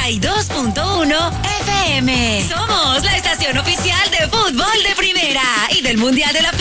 92.1 FM. Somos la estación oficial de fútbol de primera y del Mundial de la